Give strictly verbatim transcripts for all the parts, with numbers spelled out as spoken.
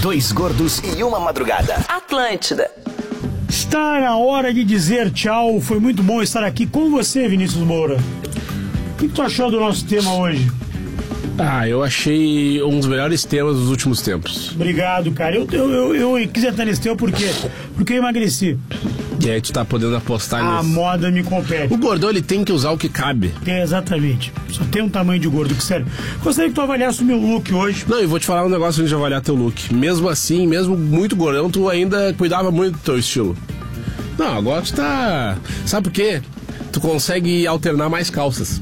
Dois gordos e uma madrugada. Atlântida. Está na hora de dizer tchau. Foi muito bom estar aqui com você, Vinícius Moura. O que tu achou do nosso tema hoje? Ah, eu achei um dos melhores temas dos últimos tempos. Obrigado, cara. Eu, eu, eu, eu quis entrar nesse tema por quê? Porque eu emagreci. E aí tu tá podendo apostar A nisso. moda me compete. O gordão, ele tem que usar o que cabe. É, exatamente. Só tem um tamanho de gordo, que sério. Gostaria que tu avaliasse o meu look hoje. Não, e vou te falar um negócio antes de avaliar teu look. Mesmo assim, mesmo muito gordão, tu ainda cuidava muito do teu estilo. Não, agora tu tá... Sabe por quê? Tu consegue alternar mais calças.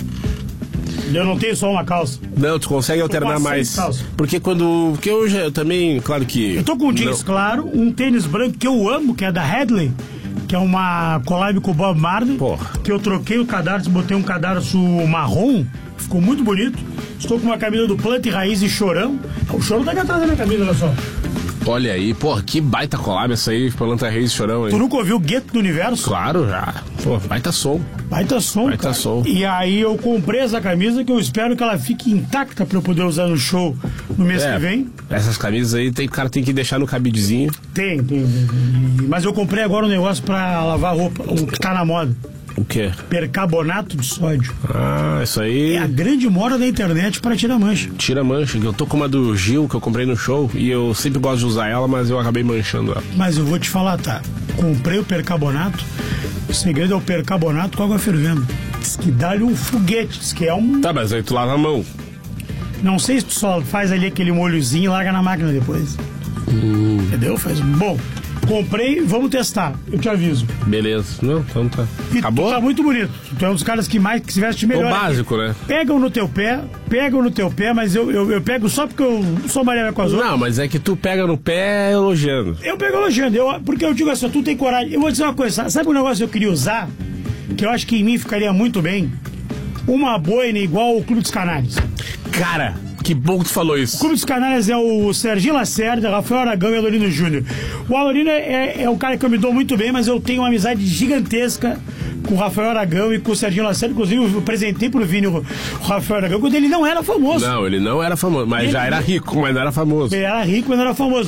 Eu não tenho só uma calça. Não, tu consegue alternar mais. Calça. Porque quando... Porque eu já eu também, claro que... Eu tô com um jeans não. claro, um tênis branco que eu amo, que é da Hadley, que é uma collab com o Bob Marley. Porra. Que eu troquei o cadarço, botei um cadarço marrom, ficou muito bonito. Estou com uma camisa do Planta e Raiz e Chorão. O Chorão tá aqui atrás da minha camisa, olha só. Olha aí, porra, que baita collab essa aí, Planta Reis e Chorão aí. Tu nunca ouviu o Gueto do Universo? Claro, já. Pô, baita som. Baita som, Baita cara. som. E aí eu comprei essa camisa que eu espero que ela fique intacta pra eu poder usar no show no mês É, que vem. essas camisas aí, tem, o cara tem que deixar no cabidezinho. Tem, tem. Mas eu comprei agora um negócio pra lavar roupa, o que tá na moda. O quê? Percarbonato de sódio. Ah, isso aí É a grande moda da internet para tirar mancha. tira mancha. Eu tô com uma do Gil que eu comprei no show e eu sempre gosto de usar ela, mas eu acabei manchando ela. Mas eu vou te falar, tá? Comprei o percarbonato. O segredo é o percarbonato com água fervendo. Diz que dá-lhe um foguete. Diz que é um... Tá, mas aí tu lava a mão. Não sei se tu só faz ali aquele molhozinho e larga na máquina depois. Hum. Entendeu? Faz bom. Comprei, vamos testar. Eu te aviso. Beleza. Não, então tá. E Acabou? tu tá muito bonito. Tu é um dos caras que mais que se veste melhor. O básico, aqui. né? Pegam no teu pé, pegam no teu pé, mas eu, eu, eu pego só porque eu sou Maria com as outras. Não, mas é que tu pega no pé elogiando. Eu pego elogiando, eu, porque eu digo assim, tu tem coragem. Eu vou dizer uma coisa, sabe um negócio que eu queria usar? Que eu acho que em mim ficaria muito bem? Uma boina igual ao Clube dos Canários. Cara, que bom que tu falou O isso. Clube dos Canários é o Serginho Lacerda, Rafael Aragão e Alorino Júnior. O Alorino é, é o cara que eu me dou muito bem, mas eu tenho uma amizade gigantesca com o Rafael Aragão e com o Serginho Lacerda. Inclusive, eu apresentei pro Vini o Rafael Aragão quando ele não era famoso. Não, ele não era famoso, mas Ele- já era rico, mas não era famoso. Ele era rico, mas não era famoso.